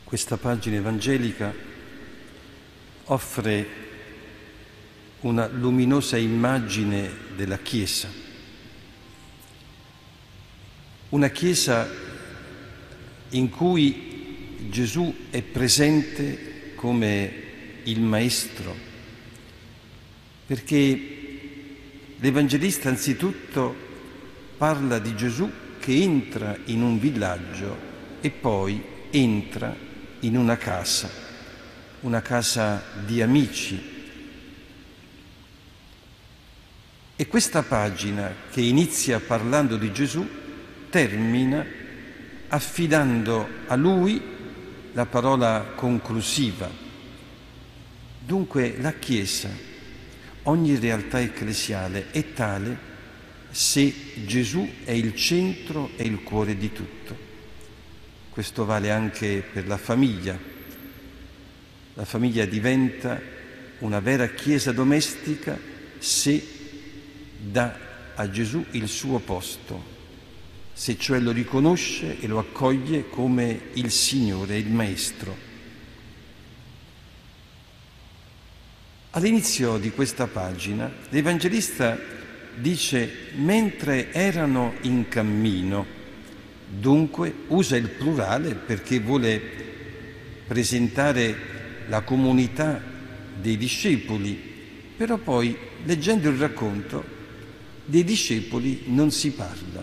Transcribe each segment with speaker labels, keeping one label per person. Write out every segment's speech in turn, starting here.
Speaker 1: Questa pagina evangelica offre una luminosa immagine della Chiesa. Una Chiesa in cui Gesù è presente come il Maestro, perché l'Evangelista anzitutto parla di Gesù che entra in un villaggio e poi entra in una casa di amici. E questa pagina, che inizia parlando di Gesù, termina affidando a Lui la parola conclusiva. Dunque la Chiesa, ogni realtà ecclesiale è tale se Gesù è il centro e il cuore di tutto. Questo vale anche per la famiglia. La famiglia diventa una vera Chiesa domestica se dà a Gesù il suo posto, se cioè lo riconosce e lo accoglie come il Signore, il Maestro. All'inizio di questa pagina l'Evangelista dice mentre erano in cammino, dunque usa il plurale perché vuole presentare la comunità dei discepoli, però poi leggendo il racconto dei discepoli non si parla,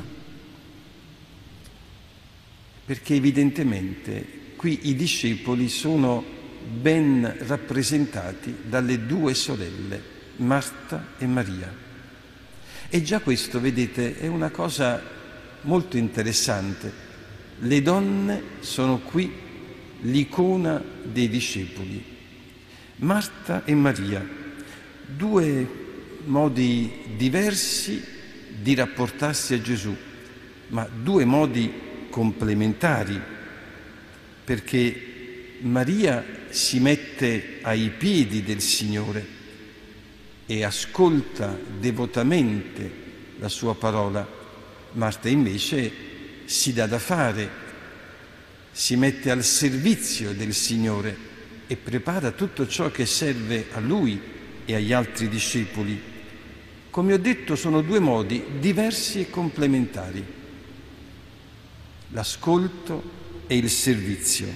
Speaker 1: perché evidentemente qui i discepoli sono ben rappresentati dalle due sorelle, Marta e Maria. E già questo, vedete, è una cosa molto interessante. Le donne sono qui l'icona dei discepoli. Marta e Maria, due modi diversi di rapportarsi a Gesù, ma due modi complementari, perché Maria si mette ai piedi del Signore e ascolta devotamente la sua parola. Marta invece si dà da fare, si mette al servizio del Signore e prepara tutto ciò che serve a Lui e agli altri discepoli. Come ho detto, sono due modi diversi e complementari: l'ascolto e il servizio.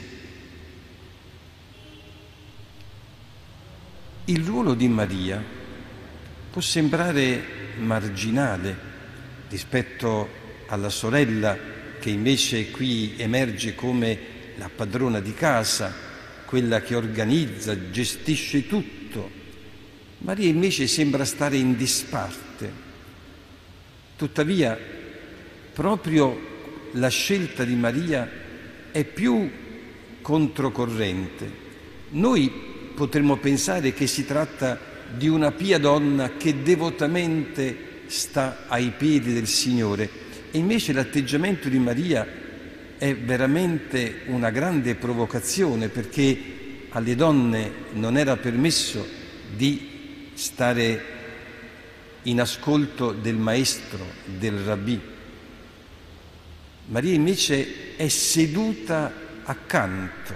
Speaker 1: Il ruolo di Maria può sembrare marginale rispetto alla sorella, che invece qui emerge come la padrona di casa, quella che organizza, gestisce tutto. Maria invece sembra stare in disparte. Tuttavia, proprio la scelta di Maria è più controcorrente. Noi potremmo pensare che si tratta di una pia donna che devotamente sta ai piedi del Signore, e invece l'atteggiamento di Maria è veramente una grande provocazione, perché alle donne non era permesso di stare in ascolto del maestro, del rabbì. Maria invece è seduta accanto,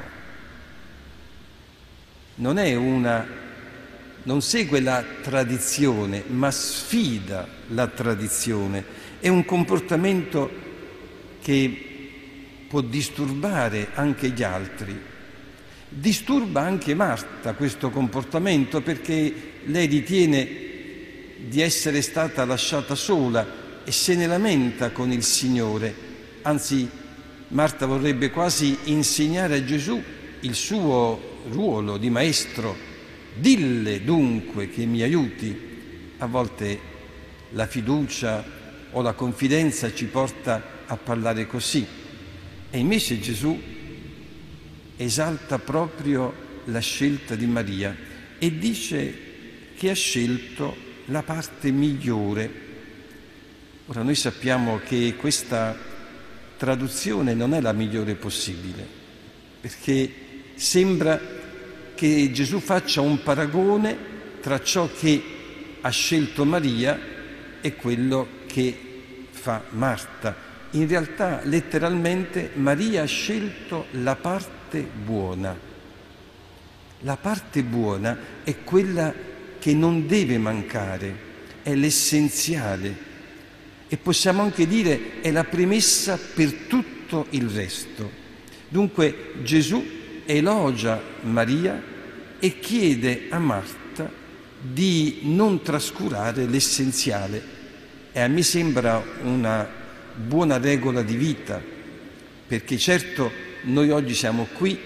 Speaker 1: non segue la tradizione, ma sfida la tradizione. È un comportamento che può disturbare anche gli altri. Disturba anche Marta questo comportamento, perché lei ritiene di essere stata lasciata sola e se ne lamenta con il Signore. Anzi, Marta vorrebbe quasi insegnare a Gesù il suo ruolo di maestro. Dille dunque che mi aiuti. A volte la fiducia o la confidenza ci porta a parlare così, e invece Gesù esalta proprio la scelta di Maria e dice che ha scelto la parte migliore. Ora noi sappiamo che questa traduzione non è la migliore possibile, perché sembra che Gesù faccia un paragone tra ciò che ha scelto Maria e quello che fa Marta. in realtà letteralmente Maria ha scelto la parte buona. La parte buona è quella che non deve mancare, è l'essenziale e possiamo anche dire è la premessa per tutto il resto. Dunque Gesù elogia Maria e chiede a Marta di non trascurare l'essenziale. E a me sembra una buona regola di vita, perché certo noi oggi siamo qui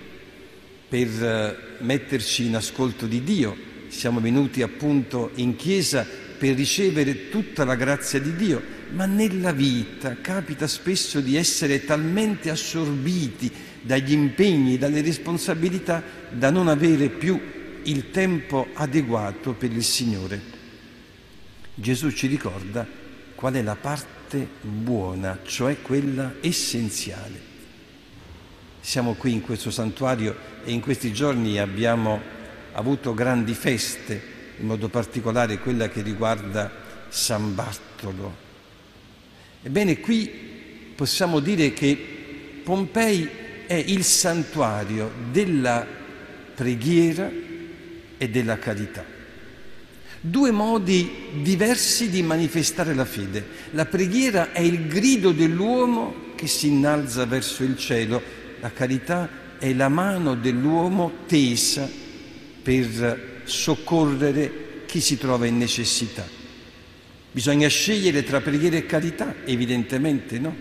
Speaker 1: per metterci in ascolto di Dio, siamo venuti appunto in chiesa per ricevere tutta la grazia di Dio, ma nella vita capita spesso di essere talmente assorbiti dagli impegni, dalle responsabilità, da non avere più il tempo adeguato per il Signore. Gesù ci ricorda qual è la parte buona, cioè quella essenziale. Siamo qui in questo santuario e in questi giorni abbiamo avuto grandi feste, in modo particolare quella che riguarda San Bartolo. Ebbene, qui possiamo dire che Pompei è il santuario della preghiera e della carità. Due modi diversi di manifestare la fede. La preghiera è il grido dell'uomo che si innalza verso il cielo, la carità è la mano dell'uomo tesa per soccorrere chi si trova in necessità. Bisogna scegliere tra preghiera e carità? Evidentemente no.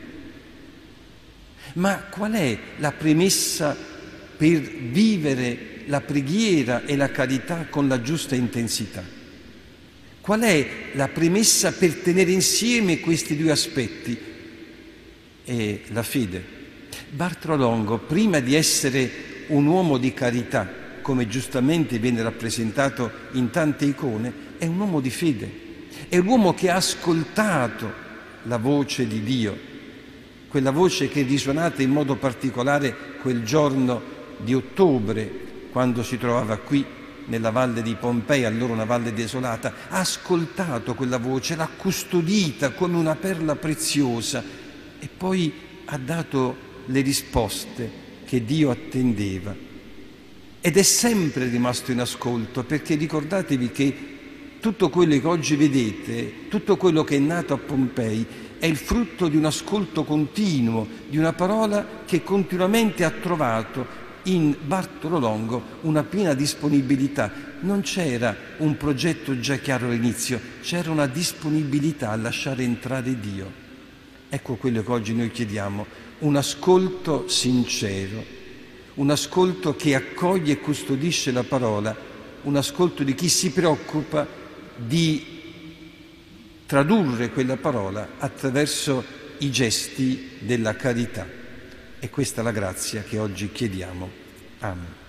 Speaker 1: Ma qual è la premessa per vivere la preghiera e la carità con la giusta intensità? Qual è la premessa per tenere insieme questi due aspetti? È la fede. Bartolo Longo, prima di essere un uomo di carità, come giustamente viene rappresentato in tante icone, è un uomo di fede. È un uomo che ha ascoltato la voce di Dio, quella voce che è risuonata in modo particolare quel giorno di ottobre, quando si trovava qui nella valle di Pompei, allora una valle desolata. Ha ascoltato quella voce, l'ha custodita come una perla preziosa e poi ha dato le risposte che Dio attendeva. Ed è sempre rimasto in ascolto, perché ricordatevi che tutto quello che oggi vedete, tutto quello che è nato a Pompei, è il frutto di un ascolto continuo, di una parola che continuamente ha trovato in Bartolo Longo una piena disponibilità. Non c'era un progetto già chiaro all'inizio, c'era una disponibilità a lasciare entrare Dio. Ecco quello che oggi noi chiediamo, un ascolto sincero, un ascolto che accoglie e custodisce la parola, un ascolto di chi si preoccupa di tradurre quella parola attraverso i gesti della carità. E questa è la grazia che oggi chiediamo. Amen.